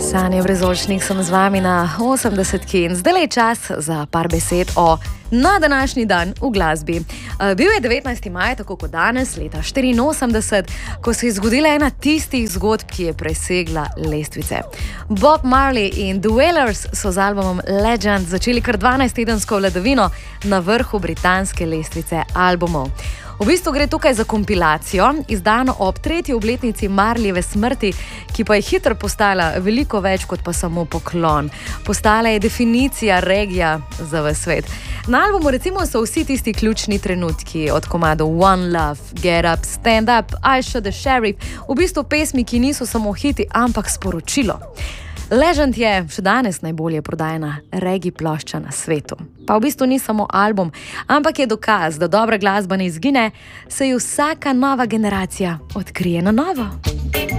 Sanje brezočnih sem z vami na 80-ki in zdaj je čas za par besed na današnji dan v glasbi. Bil je 19. maj, tako kot danes, leta 84, ko se je zgodila ena tistih zgodb, ki je presegla lestvice. Bob Marley in The Wailers so z albumom Legend začeli kar 12-tedensko vladavino na vrhu britanske lestvice albumov. V bistvu gre tukaj za kompilacijo, izdano ob 3. obletnici Marleyjeve smrti, ki pa je hitro postala veliko več kot pa samo poklon. Postala je definicija regija za ves svet. Na albumu recimo so vsi tisti ključni trenutki, od komadov One Love, Get Up, Stand Up, I Shot the Sheriff, v bistvu pesmi, ki niso samo hiti, ampak sporočilo. Legend je še danes najbolje prodajana reggae plošča na svetu. Pa v bistvu ni samo album, ampak je dokaz, da dobra glasba ne izgine, saj vsaka nova generacija odkrije na novo.